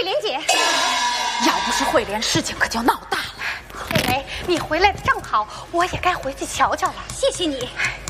莲姐， 要不是慧莲，事情可就闹大了。 慧莲，你回来的正好，我也该回去瞧瞧了。 谢谢你。